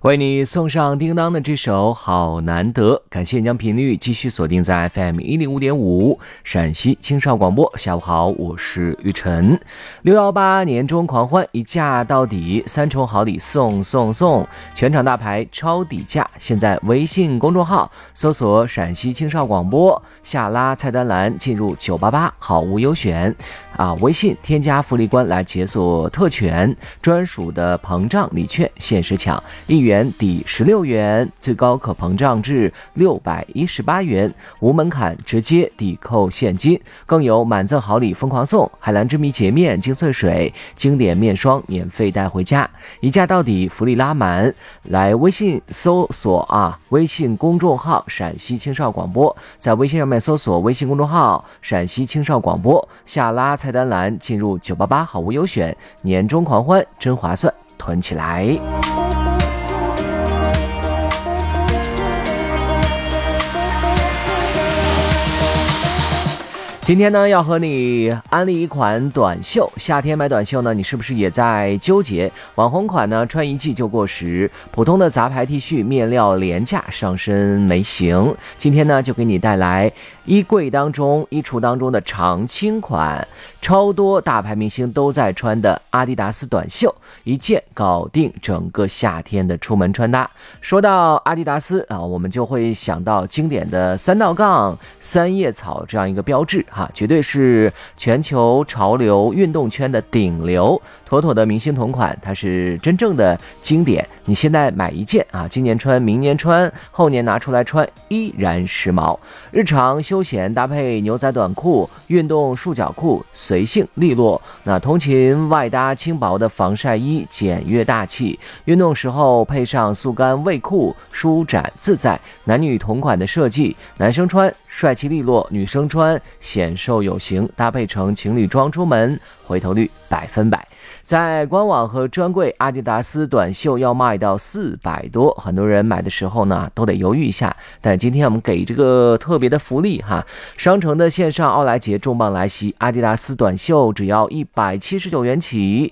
为你送上叮当的这首好难得，感谢你将频率继续锁定在 FM105.5 陕西青少广播。下午好，我是玉晨。618年终狂欢，一价到底，3重好礼送，全场大牌超底价。现在微信公众号搜索陕西青少广播，下拉菜单栏进入988好物优选微信添加福利官来解锁特权专属的膨胀礼券，限时抢1元抵16元，最高可膨胀至618元，无门槛直接抵扣现金，更有满赠好礼疯狂送，海蓝之谜洁面、精粹水、经典面霜免费带回家，一价到底，福利拉满。来微信搜索微信公众号陕西青少广播，在微信上面搜索微信公众号陕西青少广播，下拉菜单栏进入988好物优选，年终狂欢真划算，囤起来。今天呢，要和你安利一款短袖。夏天买短袖呢，你是不是也在纠结？网红款呢，穿一季就过时；普通的杂牌 T 恤面料廉价，上身没型。今天呢，就给你带来衣柜当中、衣橱当中的常青款，超多大牌明星都在穿的阿迪达斯短袖，一件搞定整个夏天的出门穿搭。说到阿迪达斯我们就会想到经典的3道杠、3叶草这样一个标志。绝对是全球潮流运动圈的顶流，妥妥的明星同款，它是真正的经典。你现在买一件今年穿，明年穿，后年拿出来穿，依然时髦。日常休闲搭配牛仔短裤、运动束脚裤，随性利落。那通勤外搭轻薄的防晒衣，简约大气。运动时候配上速干卫裤，舒展自在。男女同款的设计，男生穿帅气利落，女生穿显瘦有型，搭配成情侣装出门，回头率100%。在官网和专柜，阿迪达斯短袖要卖到400多，很多人买的时候呢都得犹豫一下。但今天我们给这个特别的福利商城的线上奥莱节重磅来袭，阿迪达斯短袖只要179元起，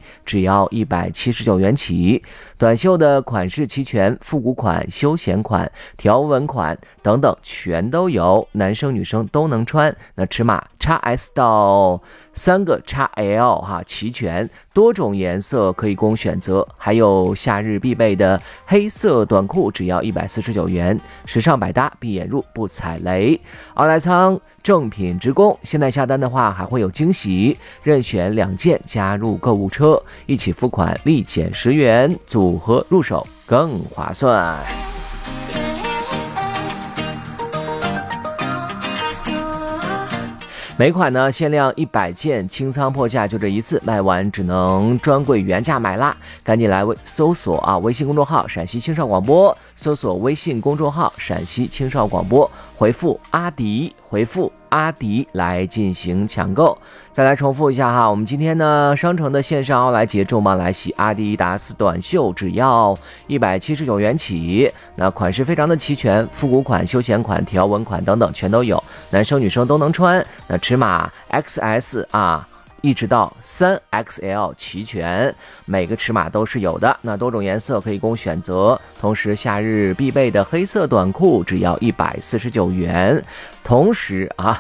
短袖的款式齐全，复古款、休闲款、条纹款等等全都有，男生女生都能穿。那尺码 XS 到3个 XL 齐全，多种颜色可以供选择，还有夏日必备的黑色短裤只要149元，时尚百搭，闭眼入不踩雷。奥莱仓正品直供，现在下单的话还会有惊喜，任选2件加入购物车，一起付款立减10元，组合入手更划算。每款呢限量100件，清仓破价就这一次，卖完只能专柜原价买啦！赶紧来搜索微信公众号陕西青少广播，搜索微信公众号陕西青少广播，回复阿迪来进行抢购。再来重复一下我们今天呢商城的线上奥莱节重磅来袭，阿迪达斯短袖只要179元起，那款式非常的齐全，复古款、休闲款、条纹款等等全都有，男生女生都能穿。那尺码 XS 一直到3XL 齐全，每个尺码都是有的。那多种颜色可以供选择，同时夏日必备的黑色短裤只要149元。同时